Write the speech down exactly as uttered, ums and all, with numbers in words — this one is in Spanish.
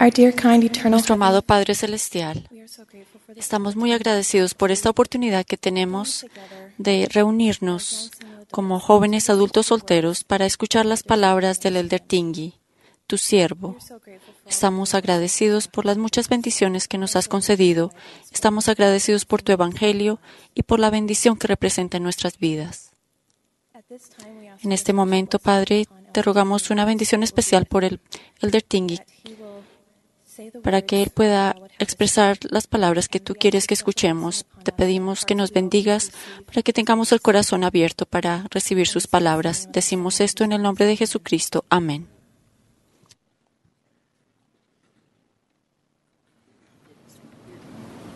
Our dear, kind, eternal Nuestro Father, amado Padre Celestial, we are so grateful for this estamos muy agradecidos por esta oportunidad que tenemos de reunirnos como jóvenes adultos solteros para escuchar las palabras del Elder Tinghi, tu siervo. Estamos agradecidos por las muchas bendiciones que nos has concedido. Estamos agradecidos por tu Evangelio y por la bendición que representa en nuestras vidas. En este momento, Padre, te rogamos una bendición especial por el Elder Tinghi, para que Él pueda expresar las palabras que tú quieres que escuchemos. Te pedimos que nos bendigas para que tengamos el corazón abierto para recibir sus palabras. Decimos esto en el nombre de Jesucristo. Amén.